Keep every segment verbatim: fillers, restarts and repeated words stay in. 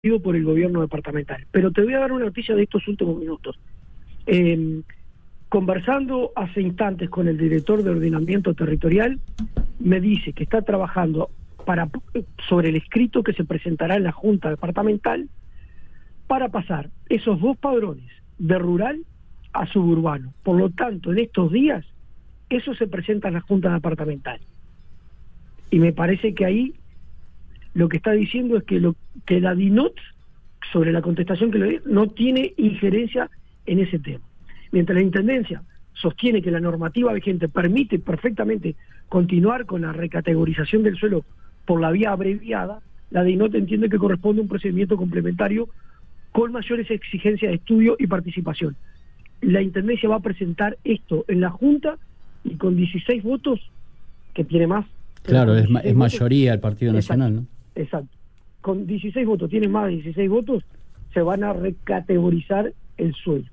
por el gobierno departamental. Pero te voy a dar una noticia de estos últimos minutos. Eh, conversando hace instantes con el director de ordenamiento territorial, me dice que está trabajando para sobre el escrito que se presentará en la Junta Departamental para pasar esos dos padrones de rural a suburbano. Por lo tanto, en estos días, eso se presenta en la Junta Departamental. Y me parece que ahí lo que está diciendo es que lo que la DINOT, sobre la contestación que le dio, no tiene injerencia en ese tema. Mientras la Intendencia sostiene que la normativa vigente permite perfectamente continuar con la recategorización del suelo por la vía abreviada, la DINOT entiende que corresponde a un procedimiento complementario con mayores exigencias de estudio y participación. La Intendencia va a presentar esto en la Junta y con dieciséis votos, que tiene más. Claro, es, es mayoría el Partido Exacto, Nacional, ¿no? Exacto. Con dieciséis votos, tiene más de dieciséis votos, se van a recategorizar el suelo.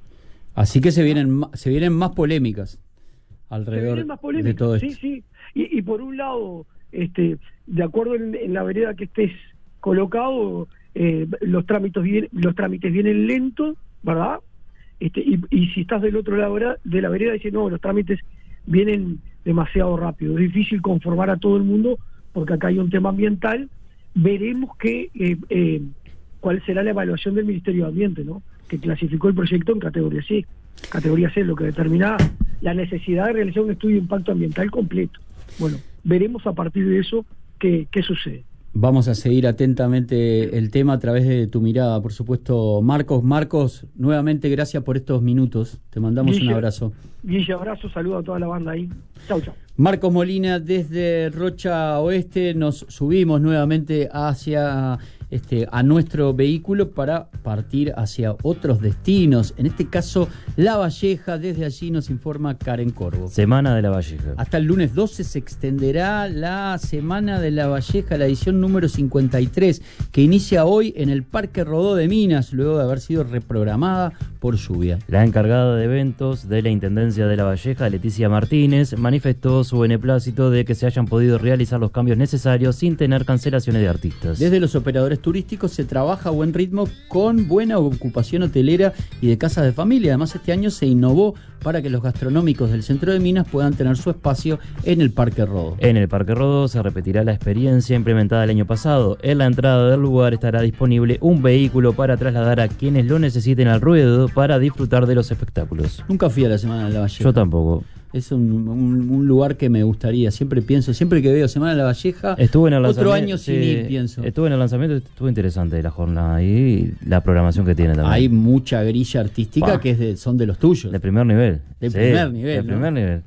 Así que se vienen se vienen más polémicas alrededor se vienen más polémicas, de todo esto. Sí, sí. Y, y por un lado, este, de acuerdo en, en la vereda que estés colocado, eh, los trámites vienen, los trámites vienen lentos, ¿verdad? Este, y, y si estás del otro lado de la vereda, dice no, los trámites vienen demasiado rápido. Es difícil conformar a todo el mundo porque acá hay un tema ambiental. Veremos que eh, eh, cuál será la evaluación del Ministerio de Ambiente, ¿no? Que clasificó el proyecto en categoría C. Categoría C, lo que determina la necesidad de realizar un estudio de impacto ambiental completo. Bueno, veremos a partir de eso qué, qué sucede. Vamos a seguir atentamente el tema a través de tu mirada, por supuesto. Marcos, Marcos, nuevamente gracias por estos minutos. Te mandamos Guille, un abrazo. Guille, abrazo, saludo a toda la banda ahí. Chau, chau. Marcos Molina, desde Rocha Oeste, nos subimos nuevamente hacia este a nuestro vehículo para partir hacia otros destinos. En este caso, La Valleja. Desde allí nos informa Karen Corvo. Semana de La Valleja. Hasta el lunes doce se extenderá la Semana de La Valleja, la edición número cincuenta y tres, que inicia hoy en el Parque Rodó de Minas, luego de haber sido reprogramada por lluvia. La encargada de eventos de la Intendencia de La Valleja, Leticia Martínez, manifestó su beneplácito de que se hayan podido realizar los cambios necesarios sin tener cancelaciones de artistas. Desde los operadores turísticos se trabaja a buen ritmo con buena ocupación hotelera y de casas de familia. Además, este año se innovó para que los gastronómicos del centro de Minas puedan tener su espacio en el Parque Rodó. En el Parque Rodó se repetirá la experiencia implementada el año pasado. En la entrada del lugar estará disponible un vehículo para trasladar a quienes lo necesiten al ruedo para disfrutar de los espectáculos. Nunca fui a la Semana de La Valleja. Yo tampoco. Es un, un, un lugar que me gustaría. Siempre pienso, siempre que veo Semana de La Valleja, estuve en el otro año sin ir, pienso. Estuve en el lanzamiento, estuvo interesante la jornada y la programación que tiene también. Hay mucha grilla artística bah, que es de, son de los tuyos. De primer nivel. De sí, primer nivel. De ¿no? primer nivel.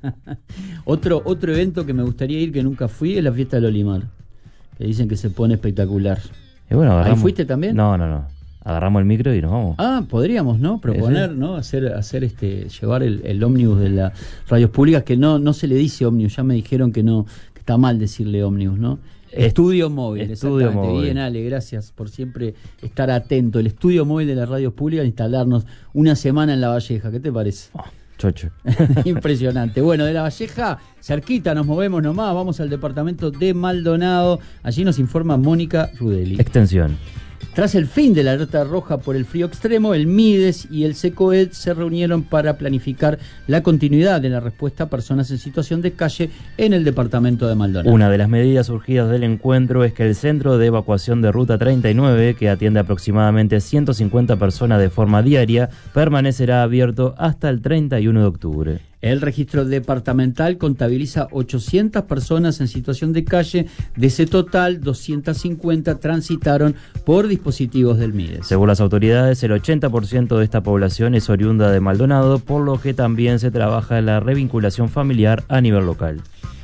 otro, otro evento que me gustaría ir, que nunca fui, es la fiesta del Olimar. Que dicen que se pone espectacular. Y bueno, ¿ahí fuiste también? No, no, no. Agarramos el micro y nos vamos. Ah, podríamos, ¿no? Proponer, ¿sí? ¿no? Hacer, hacer este, llevar el, el ómnibus de las radios públicas, que no, no se le dice ómnibus, ya me dijeron que no, que está mal decirle ómnibus, ¿no? Estudio móvil, estudio exactamente. Móvil. Bien, Ale, gracias por siempre estar atento. El estudio móvil de las radios públicas, instalarnos una semana en La Valleja, ¿qué te parece? Oh, chocho. Impresionante. Bueno, de La Valleja, cerquita, nos movemos nomás, vamos al departamento de Maldonado. Allí nos informa Mónica Rudelli. Extensión. Tras el fin de la alerta roja por el frío extremo, el MIDES y el SECOED se reunieron para planificar la continuidad de la respuesta a personas en situación de calle en el departamento de Maldonado. Una de las medidas surgidas del encuentro es que el centro de evacuación de Ruta treinta y nueve, que atiende aproximadamente ciento cincuenta personas de forma diaria, permanecerá abierto hasta el treinta y uno de octubre. El registro departamental contabiliza ochocientas personas en situación de calle. De ese total, doscientas cincuenta transitaron por dispositivos del MIDES. Según las autoridades, el ochenta por ciento de esta población es oriunda de Maldonado, por lo que también se trabaja en la revinculación familiar a nivel local.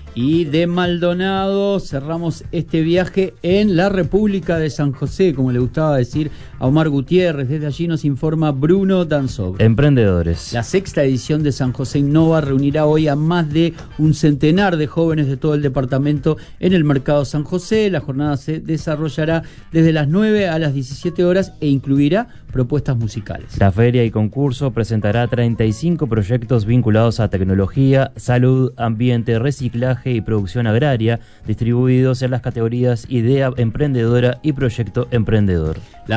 Y de Maldonado cerramos este viaje en la República de San José, como le gustaba decir a Omar Gutiérrez. Desde allí nos informa Bruno Danzov. Emprendedores. La sexta edición de San José Innova reunirá hoy a más de un centenar de jóvenes de todo el departamento en el Mercado San José. La jornada se desarrollará desde las nueve a las diecisiete horas e incluirá propuestas musicales. La feria y concurso presentará treinta y cinco proyectos vinculados a tecnología, salud, ambiente, reciclaje y producción agraria, distribuidos en las categorías Idea Emprendedora y Proyecto Emprendedor. La